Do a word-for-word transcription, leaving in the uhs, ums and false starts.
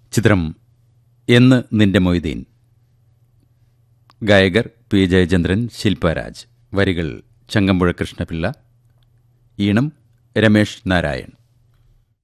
ചിത്രം എന്ന് നിന്റെ മൊയ്തീൻ. ഗായകർ പി ജയചന്ദ്രൻ, ശില്പരാജ്. വരികൾ ചങ്ങമ്പുഴ കൃഷ്ണപിള്ള. ഈണം രമേശ് നാരായൺ.